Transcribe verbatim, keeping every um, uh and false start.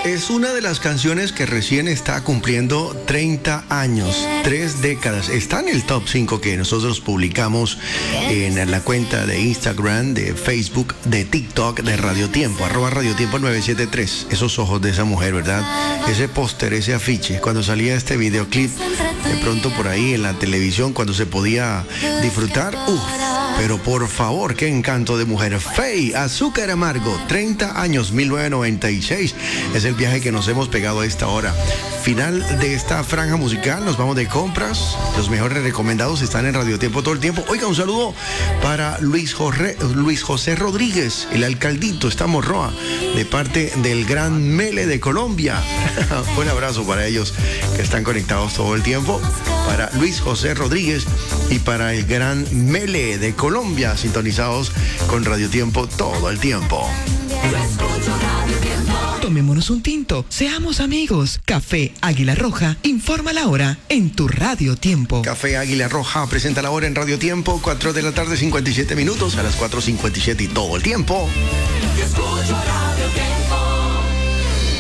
Es una de las canciones que recién está cumpliendo treinta años, tres décadas. Está en el top cinco que nosotros publicamos en la cuenta de Instagram, de Facebook, de TikTok, de Radio Tiempo, arroba Radio Tiempo nueve siete tres. Esos ojos de esa mujer, ¿verdad? Ese póster, ese afiche, cuando salía este videoclip, de pronto por ahí en la televisión, cuando se podía disfrutar, uff. Pero por favor, qué encanto de mujer. Faye, Azúcar Amargo, treinta años, mil novecientos noventa y seis. Es el viaje que nos hemos pegado a esta hora. Final de esta franja musical, nos vamos de compras. Los mejores recomendados están en Radio Tiempo todo el tiempo. Oiga, un saludo para Luis José, Luis José Rodríguez, el alcaldito, estamos Roa, de parte del Gran Mele de Colombia. Un abrazo para ellos que están conectados todo el tiempo. Para Luis José Rodríguez y para el Gran Mele de Colombia, sintonizados con Radio Tiempo todo el tiempo. Tomémonos un tinto, seamos amigos. Café Águila Roja informa la hora en tu Radio Tiempo. Café Águila Roja presenta la hora en Radio Tiempo, cuatro de la tarde, cincuenta y siete minutos, a las cuatro cincuenta y siete y todo el tiempo. Yo escucho Radio Tiempo.